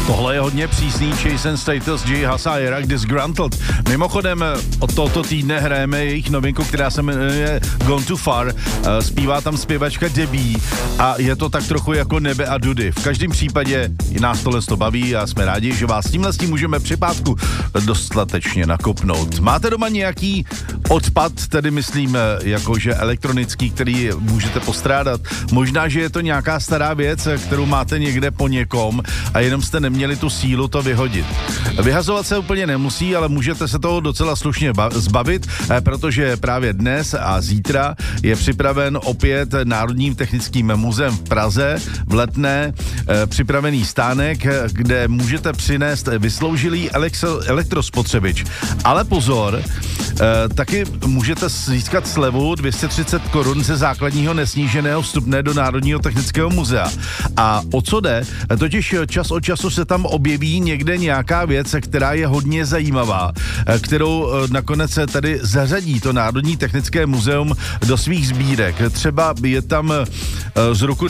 Tohle je hodně přísný. Jason Status, Jay Hasa, Irak Disgruntled. Mimochodem, od tohoto týdne hrajeme jejich novinku, která se jmenuje Gone Too Far. Zpívá tam zpěvačka Debbie a je to tak trochu jako Nebe a Dudy. V každém případě i nás tohle to baví a jsme rádi, že vás tímhle s tím můžeme při pátku dostatečně nakopnout. Máte doma nějaký odpad, tedy myslím jakože elektronický, který můžete postrádat? Možná, že je to nějaká stará věc, kterou máte někde po někom a jenom jste neměli tu sílu to vyhodit. Vyhazovat se úplně nemusí, ale můžete se toho docela slušně zbavit, protože právě dnes a zítra je připraven opět Národním technickým muzeem v Praze v Letné připravený stánek, kde můžete přinést vysloužilý elektrospotřebič. Ale pozor, taky můžete získat slevu 230 korun ze základního nesníženého vstupné do Národního technického muzea. A o co jde? Totiž čas od času se tam objeví někde nějaká věc, která je hodně zajímavá, kterou nakonec se tady zařadí to Národní technické muzeum do svých sbírek. Třeba je tam z roku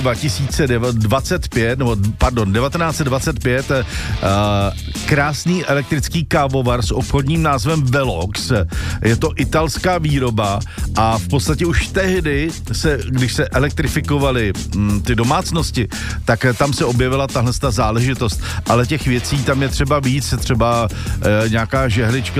1925 krásný elektrický kávovar s obchodním názvem Velox. Je to italská výroba a v podstatě už tehdy když se elektrifikovaly ty domácnosti, tak tam se objevila tahle záležitost. Ale těch věcí tam je třeba víc, třeba nějaká žehlička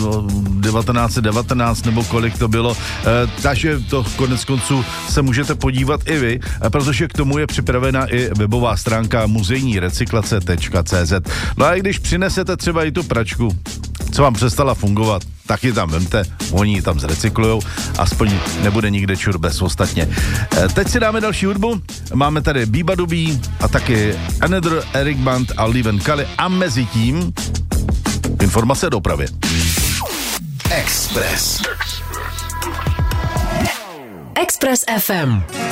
1919 nebo kolik to bylo. Takže to konec konců se můžete podívat i vy, protože k tomu je připravena i webová stránka muzejnírecyklace.cz. No a když přinesete třeba i tu pračku, co vám přestala fungovat, tak ji tam vemte, oni ji tam zrecyklujou, aspoň nebude nikde čurbes ostatně. Teď si dáme další hudbu, máme tady Biba Dubí a taky Another Eric Band a Leven Kali a mezi tím informace dopravě. Express FM.